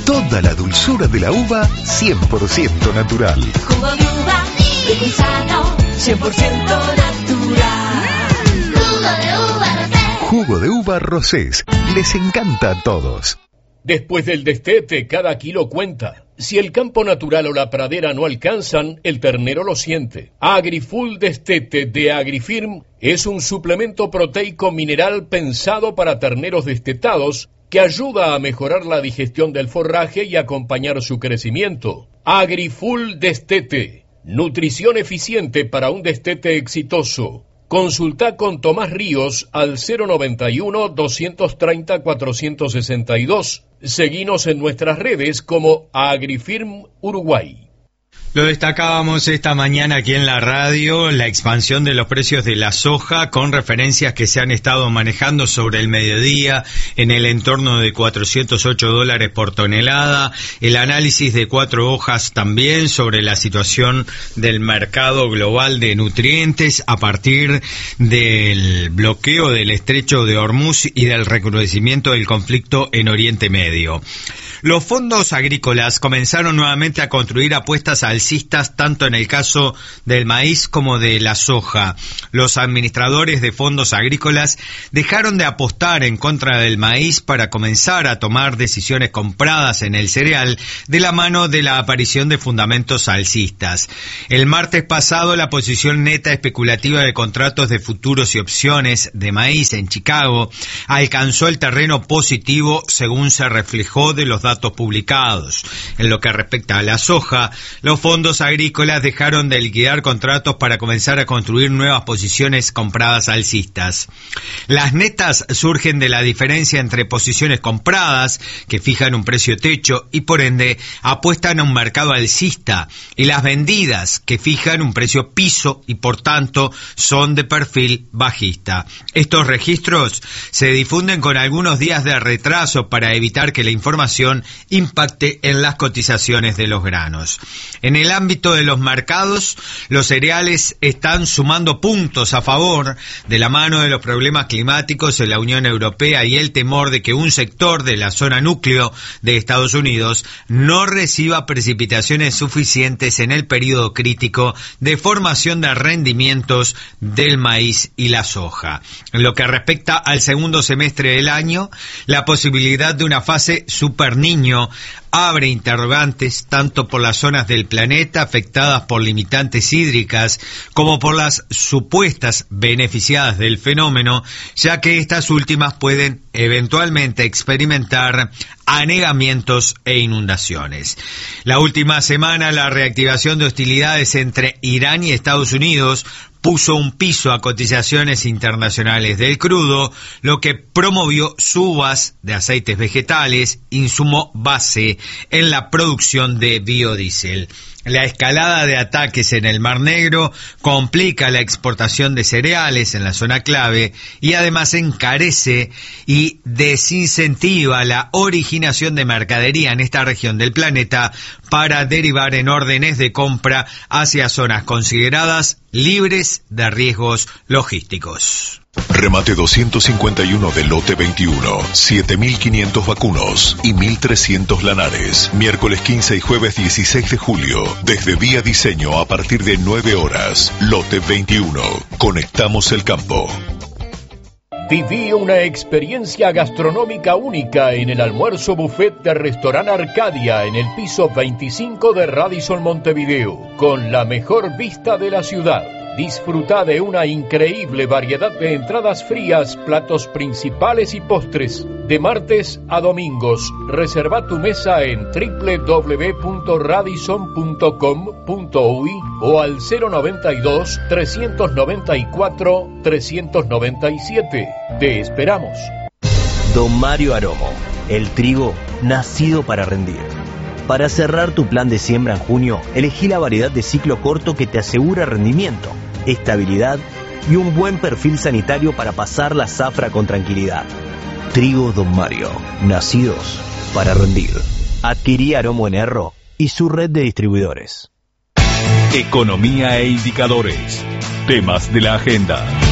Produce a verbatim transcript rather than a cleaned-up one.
Toda la dulzura de la uva cien por ciento natural. Jugo de uva, rico y sano, cien por ciento natural. Jugo de uva Rosés. Jugo de uva Rosés. Les encanta a todos. Después del destete, cada kilo cuenta. Si el campo natural o la pradera no alcanzan, el ternero lo siente. AgriFull Destete de Agrifirm es un suplemento proteico mineral pensado para terneros destetados que ayuda a mejorar la digestión del forraje y acompañar su crecimiento. AgriFull Destete, nutrición eficiente para un destete exitoso. Consulta con Tomás Ríos al cero noventa y uno, doscientos treinta, cuatrocientos sesenta y dos. Seguinos en nuestras redes como Agrifirm Uruguay. Lo destacábamos esta mañana aquí en la radio, la expansión de los precios de la soja con referencias que se han estado manejando sobre el mediodía en el entorno de cuatrocientos ocho dólares por tonelada, el análisis de cuatro hojas también sobre la situación del mercado global de nutrientes a partir del bloqueo del estrecho de Hormuz y del recrudecimiento del conflicto en Oriente Medio. Los fondos agrícolas comenzaron nuevamente a construir apuestas alcistas tanto en el caso del maíz como de la soja. Los administradores de fondos agrícolas dejaron de apostar en contra del maíz para comenzar a tomar decisiones compradas en el cereal de la mano de la aparición de fundamentos alcistas. El martes pasado, la posición neta especulativa de contratos de futuros y opciones de maíz en Chicago alcanzó el terreno positivo según se reflejó de los datos datos publicados. En lo que respecta a la soja, los fondos agrícolas dejaron de liquidar contratos para comenzar a construir nuevas posiciones compradas alcistas. Las netas surgen de la diferencia entre posiciones compradas, que fijan un precio techo y por ende apuestan a un mercado alcista, y las vendidas, que fijan un precio piso y por tanto son de perfil bajista. Estos registros se difunden con algunos días de retraso para evitar que la información impacte en las cotizaciones de los granos. En el ámbito de los mercados, los cereales están sumando puntos a favor de la mano de los problemas climáticos en la Unión Europea y el temor de que un sector de la zona núcleo de Estados Unidos no reciba precipitaciones suficientes en el periodo crítico de formación de rendimientos del maíz y la soja. En lo que respecta al segundo semestre del año, la posibilidad de una fase super niño abre interrogantes tanto por las zonas del planeta afectadas por limitantes hídricas como por las supuestas beneficiadas del fenómeno, ya que estas últimas pueden eventualmente experimentar anegamientos e inundaciones. La última semana, la reactivación de hostilidades entre Irán y Estados Unidos puso un piso a cotizaciones internacionales del crudo, lo que promovió subas de aceites vegetales, insumo base en la producción de biodiesel. La escalada de ataques en el Mar Negro complica la exportación de cereales en la zona clave y además encarece y desincentiva la originación de mercadería en esta región del planeta para derivar en órdenes de compra hacia zonas consideradas libres de riesgos logísticos. Remate doscientos cincuenta y uno de lote veintiuno, siete mil quinientos vacunos y mil trescientos lanares. Miércoles quince y jueves dieciséis de julio, desde Día Diseño a partir de nueve horas. Lote veintiuno. Conectamos el campo. Viví una experiencia gastronómica única en el almuerzo buffet de Restaurant Arcadia en el piso veinticinco de Radisson Montevideo, con la mejor vista de la ciudad. Disfruta de una increíble variedad de entradas frías, platos principales y postres. De martes a domingos, reserva tu mesa en doble u doble u doble u punto radisson punto com punto uy o al cero noventa y dos, trescientos noventa y cuatro, trescientos noventa y siete. Te esperamos. Don Mario Aromo, el trigo nacido para rendir. Para cerrar tu plan de siembra en junio, elegí la variedad de ciclo corto que te asegura rendimiento, estabilidad y un buen perfil sanitario para pasar la zafra con tranquilidad. Trigo Don Mario, nacidos para rendir. Adquirí Aromo en Erro y su red de distribuidores. Economía e indicadores. Temas de la agenda.